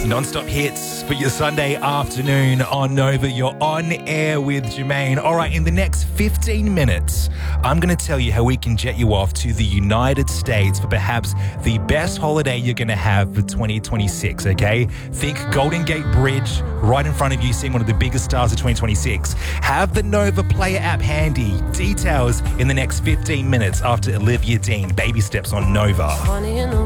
Non-stop hits for your Sunday afternoon on Nova. You're on air with Jermaine. All right, in the next 15 minutes, I'm going to tell you how we can jet you off to the United States for perhaps the best holiday you're going to have for 2026, okay? Think Golden Gate Bridge right in front of you, seeing one of the biggest stars of 2026. Have the Nova Player app handy. Details in the next 15 minutes after Olivia Dean. Baby steps on Nova.